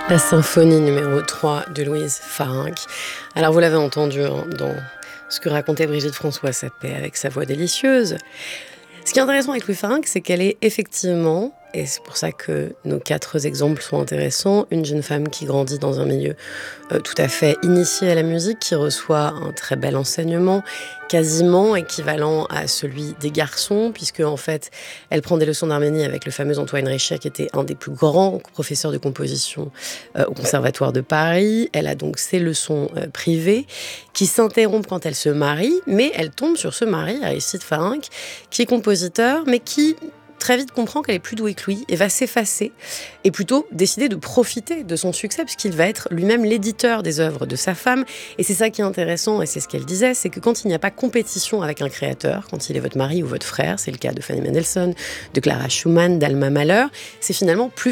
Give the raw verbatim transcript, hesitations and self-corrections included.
La symphonie numéro trois de Louise Farinck. Alors vous l'avez entendu hein, dans ce que racontait Brigitte François Sapet avec sa voix délicieuse. Ce qui est intéressant avec Louise Farinck, c'est qu'elle est effectivement, et c'est pour ça que nos quatre exemples sont intéressants, une jeune femme qui grandit dans un milieu euh, tout à fait initié à la musique, qui reçoit un très bel enseignement, quasiment équivalent à celui des garçons, puisque en fait, elle prend des leçons d'harmonie avec le fameux Antoine Richet, qui était un des plus grands professeurs de composition euh, au Conservatoire de Paris. Elle a donc ses leçons euh, privées, qui s'interrompent quand elle se marie, mais elle tombe sur ce mari, Aristide Farinck, qui est compositeur, mais qui très vite comprend qu'elle est plus douée que lui et va s'effacer et plutôt décider de profiter de son succès puisqu'il va être lui-même l'éditeur des œuvres de sa femme. Et c'est ça qui est intéressant et c'est ce qu'elle disait, c'est que quand il n'y a pas compétition avec un créateur, quand il est votre mari ou votre frère, c'est le cas de Fanny Mendelssohn, de Clara Schumann, d'Alma Mahler, c'est finalement plus